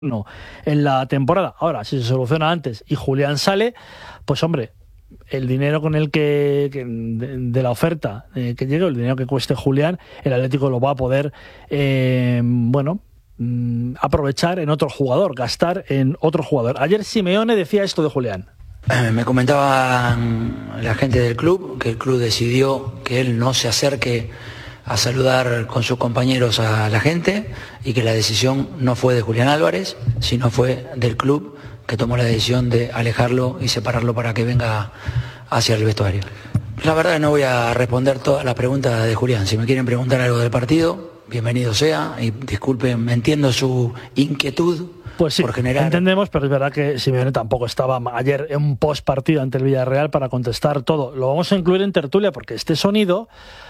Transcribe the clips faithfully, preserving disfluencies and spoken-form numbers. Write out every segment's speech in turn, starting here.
no en la temporada. Ahora, si se soluciona antes y Julián sale, pues hombre, el dinero con el que, que de, de la oferta eh, que llegue, el dinero que cueste Julián, el Atlético lo va a poder eh, bueno mm, aprovechar en otro jugador, gastar en otro jugador. Ayer Simeone decía esto de Julián. Eh, me comentaba la gente del club que el club decidió que él no se acerque a saludar con sus compañeros a la gente y que la decisión no fue de Julián Álvarez, sino fue del club, que tomó la decisión de alejarlo y separarlo para que venga hacia el vestuario. La verdad no voy a responder todas las preguntas de Julián. Si me quieren preguntar algo del partido, bienvenido sea, y disculpen, entiendo su inquietud. Pues sí, por generar... entendemos, pero es verdad que Simeone tampoco estaba ayer en un post partido ante el Villarreal para contestar todo. Lo vamos a incluir en tertulia porque este sonido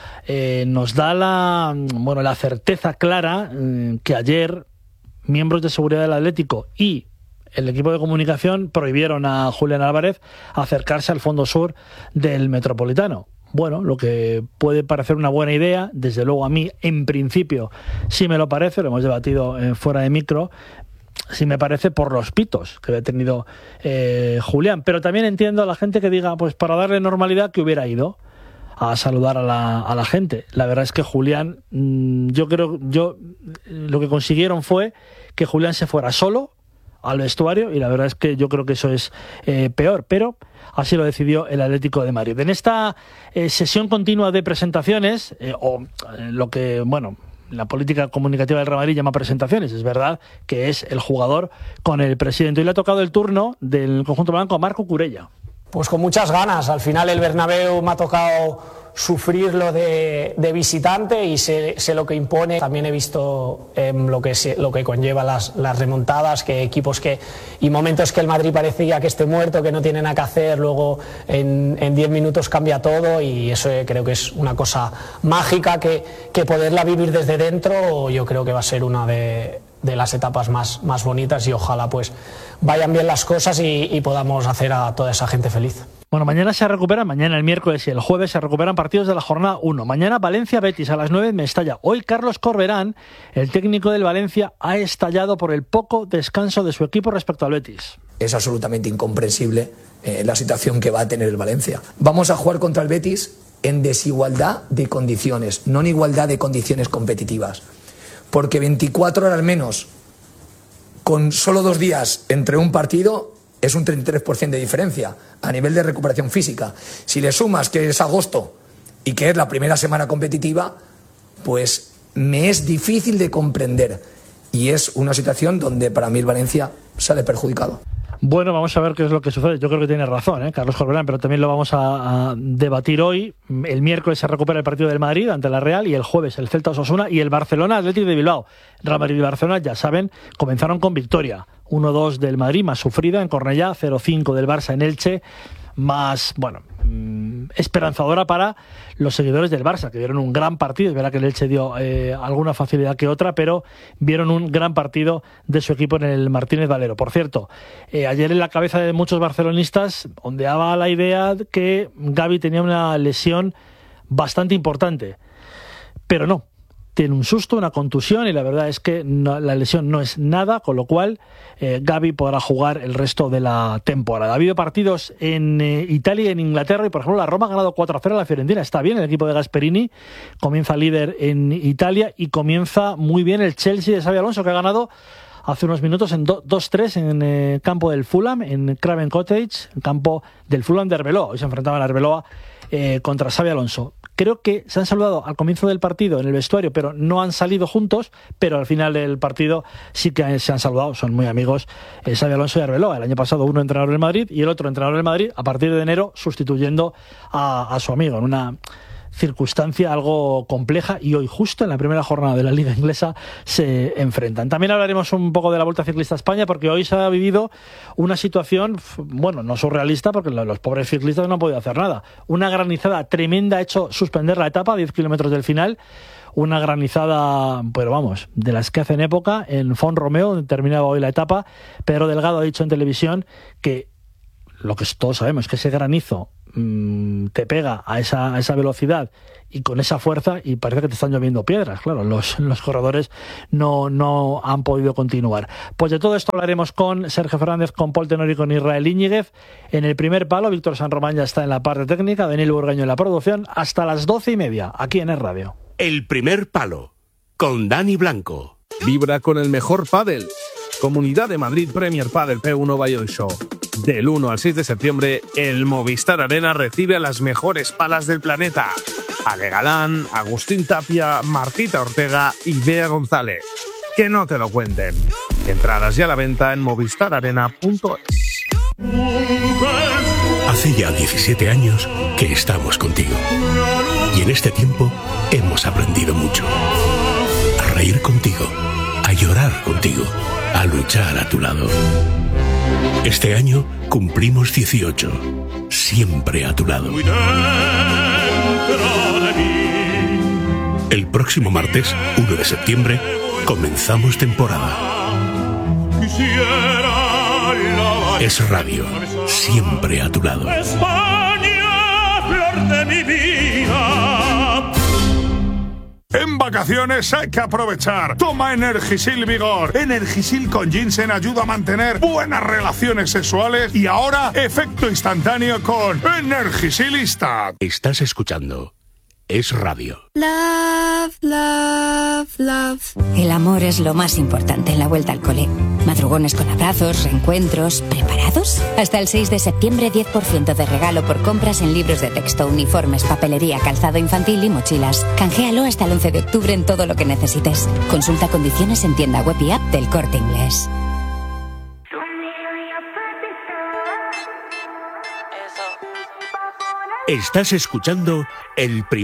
eh, nos da la, bueno, la certeza clara eh, que ayer miembros de seguridad del Atlético y el equipo de comunicación prohibieron a Julián Álvarez acercarse al fondo sur del Metropolitano. Bueno, lo que puede parecer una buena idea, desde luego a mí, en principio, sí me lo parece, lo hemos debatido eh, fuera de micro, sí me parece por los pitos que había tenido eh, Julián. Pero también entiendo a la gente que diga, pues para darle normalidad, que hubiera ido a saludar a la, a la gente. La verdad es que Julián, mmm, yo creo, yo lo que consiguieron fue que Julián se fuera solo al vestuario, y la verdad es que yo creo que eso es eh, peor, pero así lo decidió el Atlético de Madrid. En esta eh, sesión continua de presentaciones, eh, o eh, lo que, bueno, la política comunicativa del Real Madrid llama presentaciones, es verdad que es el jugador con el presidente. Y le ha tocado el turno del conjunto blanco a Marco Curella. Pues con muchas ganas. Al final el Bernabéu me ha tocado sufrirlo de, de visitante y sé, sé lo que impone. También he visto eh, lo, que, lo que conlleva las, las remontadas, que equipos que y momentos que el Madrid parecía que esté muerto, que no tiene nada que hacer, luego en diez minutos cambia todo, y eso creo que es una cosa mágica que, que poderla vivir desde dentro, yo creo que va a ser una de, de las etapas más, más bonitas, y ojalá pues vayan bien las cosas y, y podamos hacer a toda esa gente feliz. Bueno, mañana se recuperan, mañana el miércoles y el jueves se recuperan partidos de la jornada uno. Mañana Valencia-Betis a las nueve en Mestalla. Hoy Carlos Corberán, el técnico del Valencia, ha estallado por el poco descanso de su equipo respecto al Betis. Es absolutamente incomprensible eh, la situación que va a tener el Valencia. Vamos a jugar contra el Betis en desigualdad de condiciones, no en igualdad de condiciones competitivas. Porque veinticuatro horas menos, con solo dos días entre un partido, es un treinta y tres por ciento de diferencia a nivel de recuperación física. Si le sumas que es agosto y que es la primera semana competitiva, pues me es difícil de comprender. Y es una situación donde para mí el Valencia sale perjudicado. Bueno, vamos a ver qué es lo que sucede. Yo creo que tiene razón, ¿eh? Carlos Corberán, pero también lo vamos a, a debatir hoy. El miércoles se recupera el partido del Madrid ante la Real, y el jueves el Celta Osasuna y el Barcelona Atlético de Bilbao. Real Madrid y Barcelona, ya saben, comenzaron con victoria. uno dos del Madrid, más sufrida en Cornellá, cero cinco del Barça en Elche, más, bueno, mmm, esperanzadora para los seguidores del Barça, que vieron un gran partido. Es verdad que el Elche dio eh, alguna facilidad que otra, pero vieron un gran partido de su equipo en el Martínez Valero. Por cierto, eh, ayer en la cabeza de muchos barcelonistas ondeaba la idea de que Gavi tenía una lesión bastante importante, pero no. Tiene un susto, una contusión, y la verdad es que no, la lesión no es nada, con lo cual eh, Gavi podrá jugar el resto de la temporada. Ha habido partidos en eh, Italia y en Inglaterra, y por ejemplo la Roma ha ganado cuatro a cero a la Fiorentina. Está bien el equipo de Gasperini, comienza líder en Italia, y comienza muy bien el Chelsea de Xabi Alonso, que ha ganado hace unos minutos en dos tres en eh, campo del Fulham, en Craven Cottage, en campo del Fulham de Arbeloa. Hoy se enfrentaban a Arbeloa eh, contra Xabi Alonso. Creo que se han saludado al comienzo del partido en el vestuario, pero no han salido juntos, pero al final del partido sí que se han saludado, son muy amigos eh, Xabi Alonso y Arbeloa. El año pasado uno entrenador del Madrid y el otro entrenador del Madrid, a partir de enero sustituyendo a, a su amigo, en una circunstancia algo compleja, y hoy justo en la primera jornada de la Liga Inglesa se enfrentan. También hablaremos un poco de la Vuelta Ciclista a España, porque hoy se ha vivido una situación, bueno, no surrealista, porque los pobres ciclistas no han podido hacer nada. Una granizada tremenda ha hecho suspender la etapa a diez kilómetros del final. Una granizada, pero vamos, de las que hacen época, en Font Romeo, donde terminaba hoy la etapa. Pedro Delgado ha dicho en televisión que lo que todos sabemos es que ese granizo mmm, te pega a esa, a esa velocidad y con esa fuerza, y parece que te están lloviendo piedras. Claro, los, los corredores no, no han podido continuar. Pues de todo esto hablaremos con Sergio Fernández, con Pol Tenor y con Israel Íñiguez. En el primer palo, Víctor San Román ya está en la parte técnica, Daniel Burgaño en la producción, hasta las doce y media, aquí en Es Radio. El primer palo, con Dani Blanco. Vibra con el mejor pádel. Comunidad de Madrid Premier Padel P uno Bayern Show. Del uno al seis de septiembre, el Movistar Arena recibe a las mejores palas del planeta. Ale Galán, Agustín Tapia, Martita Ortega y Bea González. Que no te lo cuenten. Entradas ya a la venta en movistar arena punto es. Hace ya diecisiete años que estamos contigo. Y en este tiempo hemos aprendido mucho. A reír contigo, a llorar contigo, a luchar a tu lado. Este año cumplimos dieciocho. Siempre a tu lado. El próximo martes, uno de septiembre, comenzamos temporada. Es Radio, siempre a tu lado. España, flor de mi vida. En vacaciones hay que aprovechar. Toma Energisil Vigor. Energisil con ginseng ayuda a mantener buenas relaciones sexuales y ahora efecto instantáneo con Energisil Instant. Estás escuchando Es Radio. Love, love, love. El amor es lo más importante en la vuelta al cole. Madrugones con abrazos, reencuentros. ¿Preparados? Hasta el seis de septiembre, diez por ciento de regalo por compras en libros de texto, uniformes, papelería, calzado infantil y mochilas. Canjealo hasta el once de octubre en todo lo que necesites. Consulta condiciones en tienda web y app del Corte Inglés. Estás escuchando el primer